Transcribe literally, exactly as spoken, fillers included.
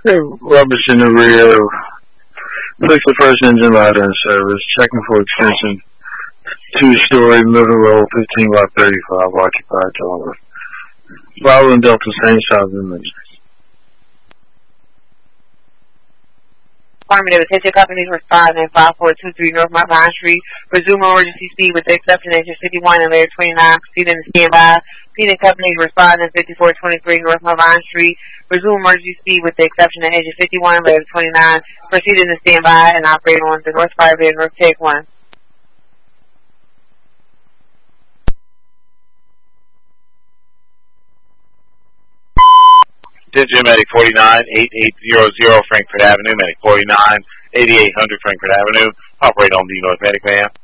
Rubbish in the rear. Fix the first engine light in service. Checking for extension. Two-story middle row, fifteen by thirty-five, occupied tower. Following Delta, same size image. Affirmative. Attention companies responding five four two three North Mount Vine Street. Resume emergency speed with the exception of engine fifty-one and layer twenty-nine. Proceeding to standby. Proceeding companies responding fifty-four twenty-three North Mount Vine Street. Resume emergency speed with the exception of engine fifty-one and layer twenty-nine. Proceeding to standby and operate on the North Firebird North Take one. Attention, Medic forty-nine, eighty-eight hundred Frankfurt Avenue, Medic forty-nine, eighty-eight hundred Frankfurt Avenue. Operate on the North Medic van.